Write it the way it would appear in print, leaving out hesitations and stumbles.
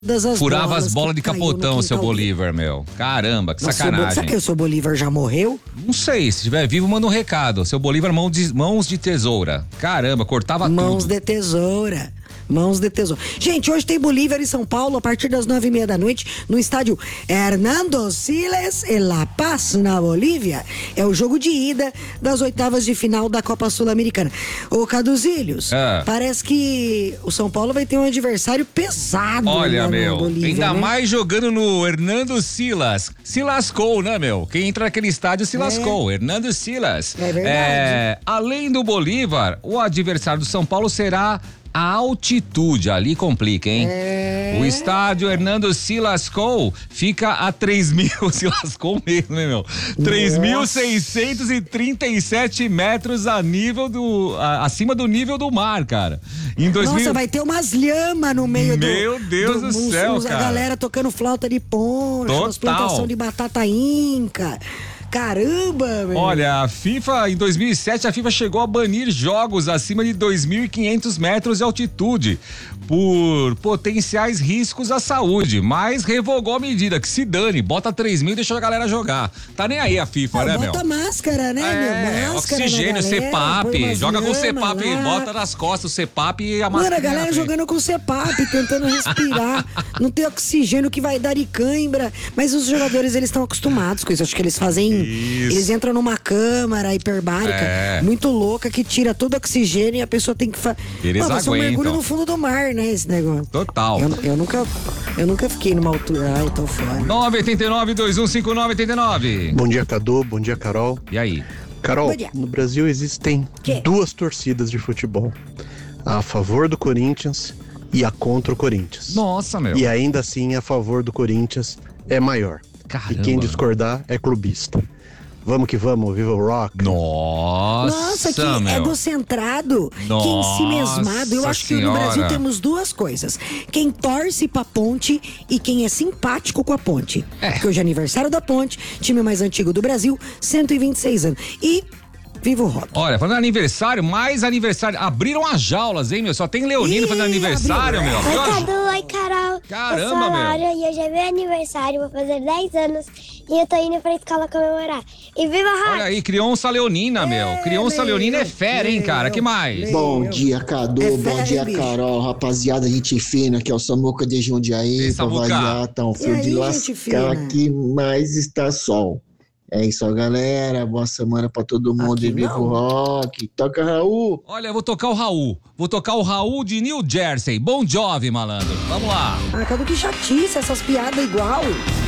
as Furava as bolas bolas que de caiu no capotão, seu quintal Bolívar, meu. Caramba, que Nossa, sacanagem. Será que o seu Bolívar já morreu? Não sei, se estiver vivo, manda um recado. Seu Bolívar, mãos de tesoura. Caramba, cortava Mãos tudo. de tesoura. Mãos de tesoura. Gente, hoje tem Bolívar e São Paulo a partir das 9:30 da noite no estádio Hernando Siles em La Paz, na Bolívia. É o jogo de ida das oitavas de final da Copa Sul-Americana. Ô, Caduzilhos, parece que o São Paulo vai ter um adversário pesado. Olha, meu, Bolívia, ainda né? mais jogando no Hernando Silas. Se lascou, né, meu? Quem entra naquele estádio se lascou. Hernando Silas. É verdade. Além do Bolívar, o adversário do São Paulo será a altitude, ali complica, hein? O estádio Hernando Silascou fica a 3.000, se lascou mesmo, né, meu? 3.637 metros acima do nível do mar, cara. Nossa, vai ter umas lhamas no meio Meu Deus do céu, cara. A galera tocando flauta de poncho, as plantações de batata inca. Caramba, meu. Olha, em 2007, a FIFA chegou a banir jogos acima de 2.500 metros de altitude por potenciais riscos à saúde, mas revogou a medida, que se dane, bota 3.000 e deixa a galera jogar. Tá nem aí a FIFA, né, meu? Bota máscara, né, meu? Máscara oxigênio, CPAP, joga com CPAP, bota nas costas o CPAP e a máscara. Mano, a galera jogando com CPAP, tentando respirar, não tem oxigênio que vai dar de cãibra, mas os jogadores, eles estão acostumados com isso, acho que eles fazem... Isso. Eles entram numa câmara hiperbárica muito louca que tira todo o oxigênio e a pessoa tem que fazer. Eles vai ser um mergulho aguentam. no fundo do mar, né? Esse negócio. Total. Eu nunca fiquei numa altura. Ai, tô fora. 989-2159-89. Bom dia, Cadu. Bom dia, Carol. E aí? Carol, no Brasil existem duas torcidas de futebol. A favor do Corinthians e a contra o Corinthians. Nossa, meu. E ainda assim, a favor do Corinthians é maior. Caramba. E quem discordar é clubista. Vamos que vamos, viva o rock. Nossa, que meu. egocentrado, que ensimesmado. Eu acho que no Brasil temos duas coisas: quem torce pra Ponte e quem é simpático com a Ponte. Porque hoje é aniversário da Ponte, time mais antigo do Brasil, 126 anos. E viva o rock. Olha, falando aniversário, mais aniversário. Abriram as jaulas, hein, meu? Só tem leonino fazendo aniversário, meu. Oi, Cadu, oi, Carol. Caramba, eu sou a Laura, meu. e hoje é meu aniversário, vou fazer 10 anos e eu tô indo pra escola comemorar. E viva a rock! Olha aí, criança leonina, meu. Criança leonina é fera, hein, cara? Que mais? Bom dia, Cadu. Bom dia, Carol. Rapaziada, gente fina, aqui é o Samuca de Jundiaí. Pra variar, tá um frio de lascar aqui, mas está sol. É isso, galera. Boa semana pra todo mundo. E viva o rock. Toca, Raul. Olha, eu vou tocar o Raul. Vou tocar o Raul de New Jersey. Bon Jovi, malandro. Vamos lá. Ah, Cadu, que chatice, essas piadas igual.